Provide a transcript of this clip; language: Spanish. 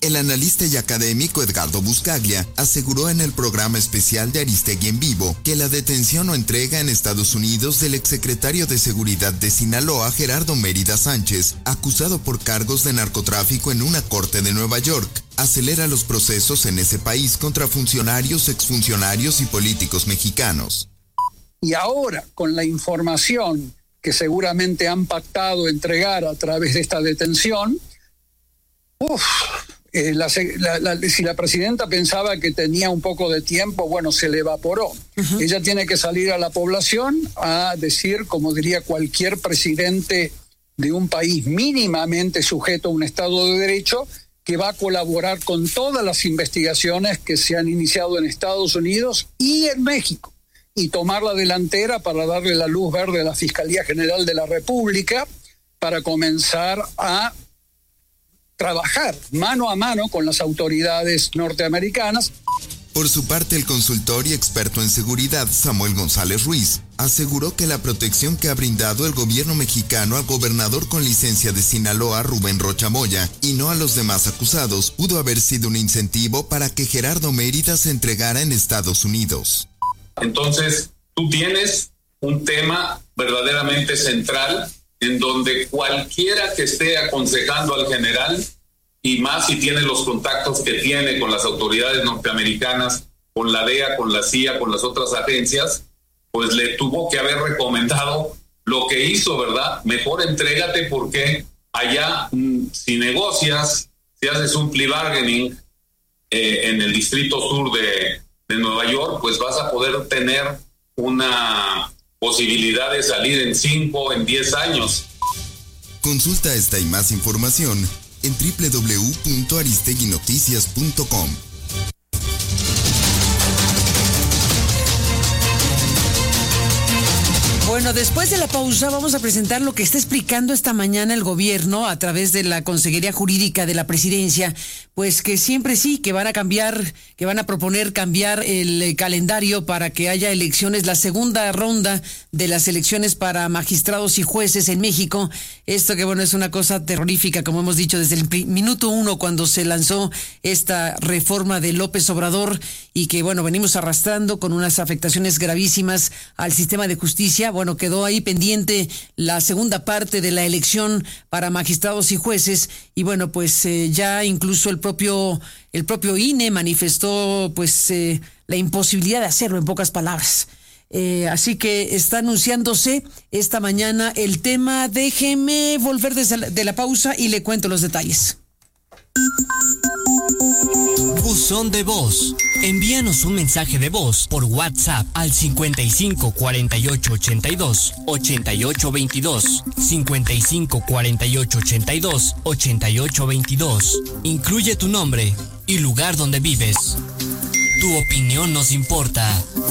El analista y académico Edgardo Buscaglia aseguró en el programa especial de Aristegui en Vivo que la detención o entrega en Estados Unidos del exsecretario de Seguridad de Sinaloa, Gerardo Mérida Sánchez, acusado por cargos de narcotráfico en una corte de Nueva York, acelera los procesos en ese país contra funcionarios, exfuncionarios y políticos mexicanos. Y ahora, con la información que seguramente han pactado entregar a través de esta detención, si la presidenta pensaba que tenía un poco de tiempo, bueno, se le evaporó. Uh-huh. Ella tiene que salir a la población a decir, como diría cualquier presidente de un país mínimamente sujeto a un Estado de Derecho, que va a colaborar con todas las investigaciones que se han iniciado en Estados Unidos y en México, y tomar la delantera para darle la luz verde a la Fiscalía General de la República para comenzar a trabajar mano a mano con las autoridades norteamericanas. Por su parte, el consultor y experto en seguridad, Samuel González Ruiz, aseguró que la protección que ha brindado el gobierno mexicano al gobernador con licencia de Sinaloa, Rubén Rocha Moya, y no a los demás acusados, pudo haber sido un incentivo para que Gerardo Mérida se entregara en Estados Unidos. Entonces, tú tienes un tema verdaderamente central en donde cualquiera que esté aconsejando al general, y más si tiene los contactos que tiene con las autoridades norteamericanas, con la DEA, con la CIA, con las otras agencias, pues le tuvo que haber recomendado lo que hizo, ¿verdad? Mejor entrégate, porque allá si negocias, si haces un plea bargaining en el distrito sur de Nueva York, pues vas a poder tener una posibilidad de salir en 5, en 10 años. Consulta esta y más información en www.aristeguinoticias.com. Bueno, después de la pausa vamos a presentar lo que está explicando esta mañana el gobierno a través de la Consejería Jurídica de la Presidencia, pues que siempre sí, que van a proponer cambiar el calendario para que haya elecciones, la segunda ronda de las elecciones para magistrados y jueces en México. Esto que bueno, es una cosa terrorífica, como hemos dicho desde el minuto 1 cuando se lanzó esta reforma de López Obrador, y que bueno, venimos arrastrando con unas afectaciones gravísimas al sistema de justicia. Bueno, quedó ahí pendiente la segunda parte de la elección para magistrados y jueces, y bueno, pues ya incluso el propio INE manifestó pues la imposibilidad de hacerlo, en pocas palabras. Así que está anunciándose esta mañana el tema. Déjeme volver de la pausa y le cuento los detalles. Buzón de voz. Envíanos un mensaje de voz por WhatsApp al 55 48 82 88 22, 55 48 82 88 22. Incluye tu nombre y lugar donde vives. Tu opinión nos importa.